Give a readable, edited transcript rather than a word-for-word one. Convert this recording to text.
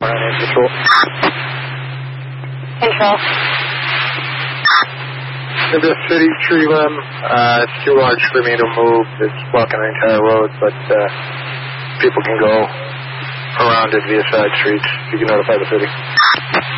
Control. Control. In the city tree limb, it's too large for me to move. It's blocking the entire road, but people can go around it via side streets. You can notify the city.